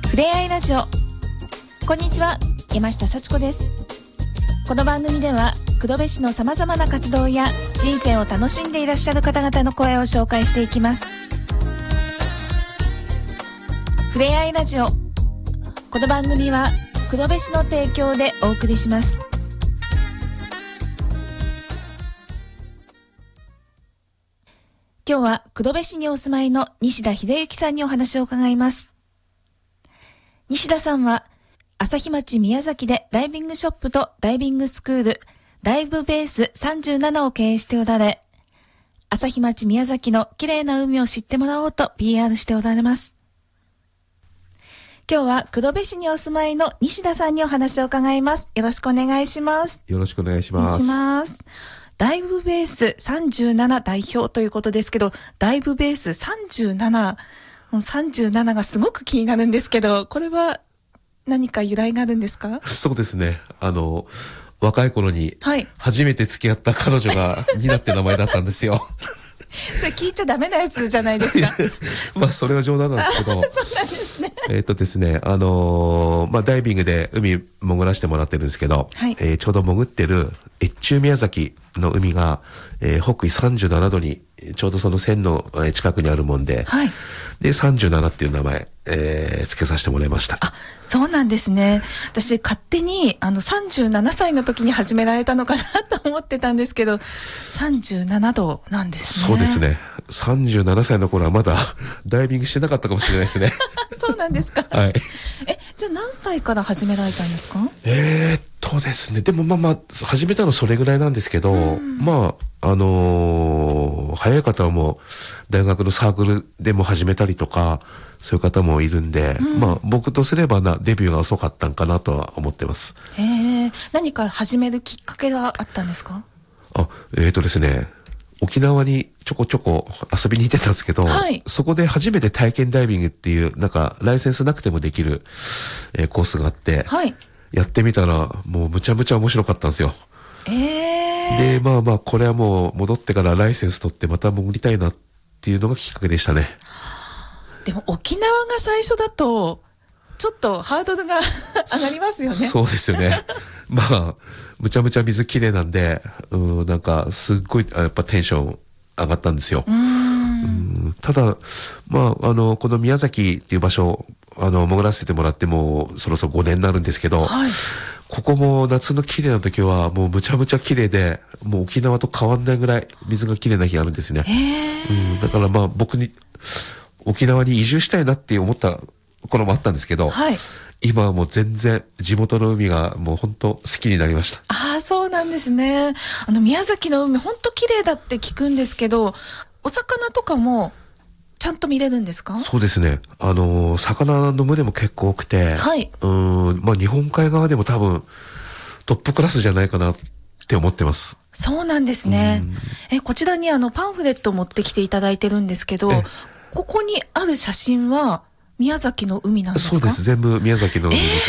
ふれあいラジオ。こんにちは、山下幸子です。この番組では黒部市のさまざまな活動や人生を楽しんでいらっしゃる方々の声を紹介していきます。ふれあいラジオ。この番組は黒部市の提供でお送りします。今日は黒部市にお住まいの西田秀幸さんにお話を伺います。西田さんは朝日町宮崎でダイビングショップとダイビングスクールダイブベース37を経営しておられ、朝日町宮崎の綺麗な海を知ってもらおうと PR しておられます。今日は黒部市にお住まいの西田さんにお話を伺います。よろしくお願いします。 よろしくお願いします。 ダイブベース37代表ということですけど、ダイブベース37がすごく気になるんですけど、これは何か由来があるんですか？ そうですね。若い頃に初めて付き合った彼女がニナって名前だったんですよ。 それ聞いちゃダメなやつじゃないですか。 まあそれは冗談なんですけど。 そうなんですね。 ですね、ダイビングで海潜らせてもらってるんですけど、 はい、 ちょうど潜ってる越中宮崎の海が、北緯37度にちょうどその線の近くにあるもんで、 はい、で 37っていう名前、付けさせてもらいました。 あ、そうなんですね。私勝手に37歳の時に始められたのかなと思ってたんですけど、37度なんですね。 そうですね。37歳の頃はまだダイビングしてなかったかもしれないですね。 そうなんですか。 はい。 じゃあ何歳から始められたんですか？ ですね。でもまあ始めたのそれぐらいなんですけど、早い方はもう大学のサークルでも始めたりとか、そういう方もいるんで、僕とすればデビューが遅かったんかなとは思ってます。 何か始めるきっかけがあったんですか？ ですね、沖縄にちょこちょこ遊びに行ってたんですけど、はい、そこで初めて体験ダイビングっていう、ライセンスなくてもできる、コースがあって、はい、やってみたらもうむちゃむちゃ面白かったんですよ。で、これはもう戻ってからライセンス取ってまた潜りたいなっていうのがきっかけでしたね。 でも沖縄が最初だとちょっとハードルが上がりますよね。 そうですよね。むちゃむちゃ水きれいなんで、すっごいやっぱテンション上がったんですよ。ただ、この宮崎っていう場所、潜らせてもらってもそろそろ5年になるんですけど、はい、ここも夏の綺麗な時はもうむちゃむちゃ綺麗で、もう沖縄と変わんないぐらい水が綺麗な日あるんですね。だから僕に沖縄に移住したいなって思った頃もあったんですけど、はい、今はもう全然地元の海がもう本当好きになりました。 そうなんですね。宮崎の海本当綺麗だって聞くんですけど、お魚とかもちゃんと見れるんですか？ そうですね。魚の群れも結構多くて、はい、日本海側でも多分トップクラスじゃないかなって思ってます。そうなんですね。 こちらにパンフレットを持ってきていただいてるんですけど、ここにある写真は宮崎の海なんですか？ そうです。全部宮崎の海です。